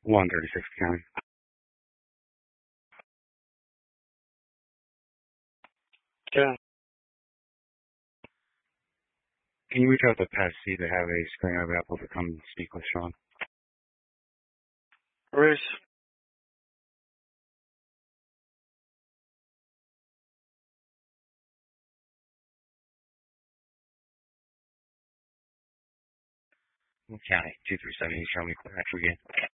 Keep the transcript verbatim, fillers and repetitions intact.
one thirty-six County. Yeah. Can you reach out to Pat C to have a screener available to come speak with Sean? Bruce. County, two three seven, show me clear after again.